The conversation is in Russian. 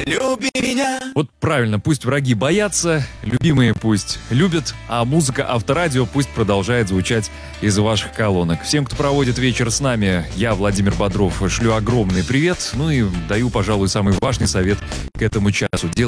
люби меня. Вот правильно, пусть враги боятся, любимые пусть любят, а музыка Авторадио пусть продолжает звучать из ваших колонок. Всем, кто проводит вечер с нами, я, Владимир Бодров, шлю огромный привет, ну и даю, пожалуй, самый важный совет к этому часу.